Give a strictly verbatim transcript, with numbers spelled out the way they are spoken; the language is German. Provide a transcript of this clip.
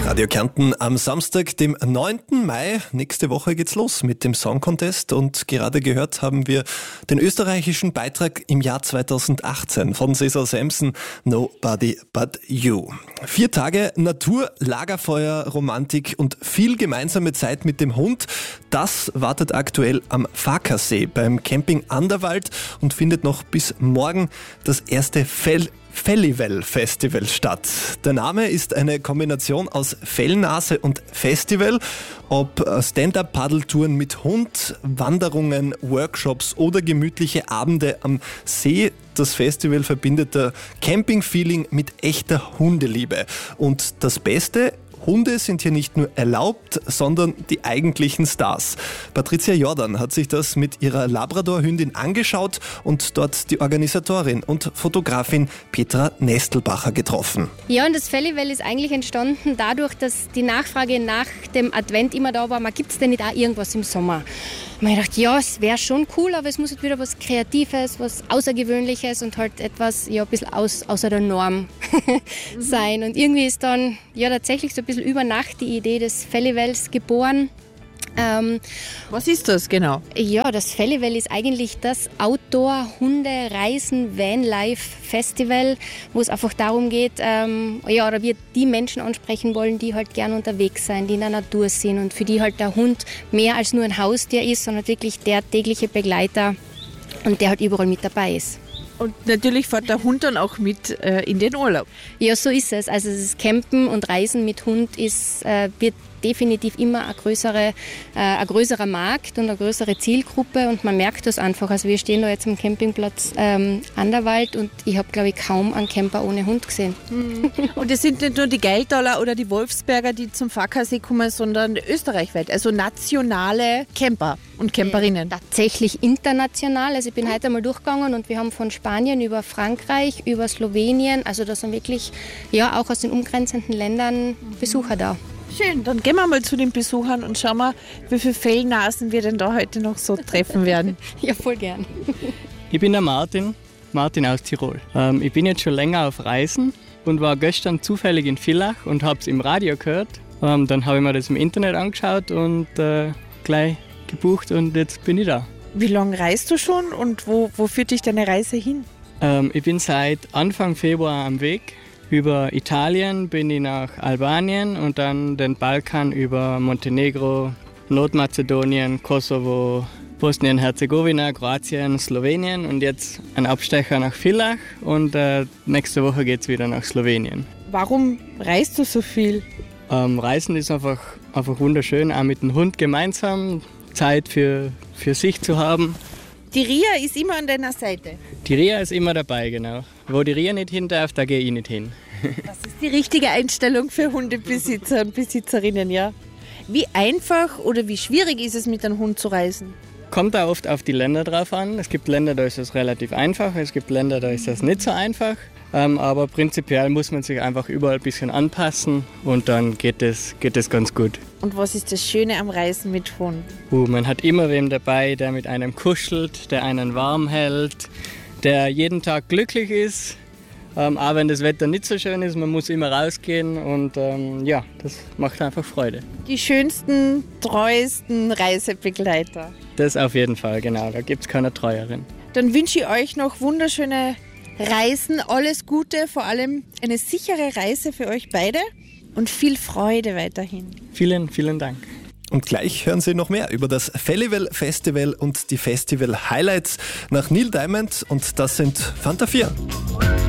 Radio Kärnten am Samstag, dem neunten Mai. Nächste Woche geht's los mit dem Song Contest und gerade gehört haben wir den österreichischen Beitrag im Jahr zweitausendachtzehn von Cesar Sampson, Nobody But You. Vier Tage Natur, Lagerfeuer, Romantik und viel gemeinsame Zeit mit dem Hund. Das wartet aktuell am Farkasee beim Camping Anderwald und findet noch bis morgen das erste Fell Fellivel Festival statt. Der Name ist eine Kombination aus Fellnase und Festival. Ob Stand-up-Paddeltouren mit Hund, Wanderungen, Workshops oder gemütliche Abende am See, das Festival verbindet der Camping-Feeling mit echter Hundeliebe. Und das Beste: Hunde sind hier nicht nur erlaubt, sondern die eigentlichen Stars. Patricia Jordan hat sich das mit ihrer Labrador-Hündin angeschaut und dort die Organisatorin und Fotografin Petra Nestelbacher getroffen. Ja, und das Fellivel ist eigentlich entstanden dadurch, dass die Nachfrage nach dem Advent immer da war, gibt es denn nicht auch irgendwas im Sommer? Und ich dachte, ja, es wäre schon cool, aber es muss halt wieder was Kreatives, was Außergewöhnliches und halt etwas ja, ein bisschen aus, außer der Norm sein. Und irgendwie ist dann ja tatsächlich so ein bisschen über Nacht die Idee des Fellivels geboren. Ähm, Was ist das genau? Ja, das Fellivel ist eigentlich das Outdoor-Hunde-Reisen-Vanlife-Festival, wo es einfach darum geht, ähm, ja, oder wir die Menschen ansprechen wollen, die halt gern unterwegs sind, die in der Natur sind und für die halt der Hund mehr als nur ein Haustier ist, sondern wirklich der tägliche Begleiter und der halt überall mit dabei ist. Und natürlich fährt der Hund dann auch mit äh, in den Urlaub. Ja, so ist es. Also das Campen und Reisen mit Hund ist, äh, wird definitiv immer ein, größere, äh, ein größerer Markt und eine größere Zielgruppe und man merkt das einfach. Also wir stehen da jetzt am Campingplatz ähm, Anderwald und ich habe, glaube ich, kaum einen Camper ohne Hund gesehen. Und es sind nicht nur die Geiltaler oder die Wolfsberger, die zum Farkasee kommen, sondern österreichweit, also nationale Camper und Camperinnen. Äh, tatsächlich international. Also ich bin heute einmal durchgegangen und wir haben von Spanien über Frankreich, über Slowenien, also da sind wirklich ja auch aus den umgrenzenden Ländern Besucher da. Schön, dann gehen wir mal zu den Besuchern und schauen mal, wie viele Fellnasen wir denn da heute noch so treffen werden. Ja, voll gern. Ich bin der Martin, Martin aus Tirol. Ähm, ich bin jetzt schon länger auf Reisen und war gestern zufällig in Villach und habe es im Radio gehört. Ähm, dann habe ich mir das im Internet angeschaut und äh, gleich gebucht und jetzt bin ich da. Wie lange reist du schon und wo, wo führt dich deine Reise hin? Ähm, ich bin seit Anfang Februar am Weg. Über Italien bin ich nach Albanien und dann den Balkan über Montenegro, Nordmazedonien, Kosovo, Bosnien-Herzegowina, Kroatien, Slowenien und jetzt ein Abstecher nach Villach und äh, nächste Woche geht es wieder nach Slowenien. Warum reist du so viel? Ähm, Reisen ist einfach, einfach wunderschön, auch mit dem Hund gemeinsam Zeit für, für sich zu haben. Die Ria ist immer an deiner Seite. Die Ria ist immer dabei, genau. Wo die Ria nicht hin darf, da gehe ich nicht hin. Das ist die richtige Einstellung für Hundebesitzer und Besitzerinnen, ja. Wie einfach oder wie schwierig ist es, mit einem Hund zu reisen? Kommt da oft auf die Länder drauf an. Es gibt Länder, da ist es relativ einfach, es gibt Länder, da ist das nicht so einfach. Ähm, aber prinzipiell muss man sich einfach überall ein bisschen anpassen und dann geht es geht es ganz gut. Und was ist das Schöne am Reisen mit Hund? Uh, man hat immer wen dabei, der mit einem kuschelt, der einen warm hält, der jeden Tag glücklich ist. Ähm, auch wenn das Wetter nicht so schön ist, man muss immer rausgehen und ähm, ja, das macht einfach Freude. Die schönsten, treuesten Reisebegleiter. Das auf jeden Fall, genau, da gibt es keine Treuerin. Dann wünsche ich euch noch wunderschöne Reisen, alles Gute, vor allem eine sichere Reise für euch beide und viel Freude weiterhin. Vielen, vielen Dank. Und gleich hören Sie noch mehr über das Fellivel Festival und die Festival Highlights nach Neil Diamond und das sind Fanta vier.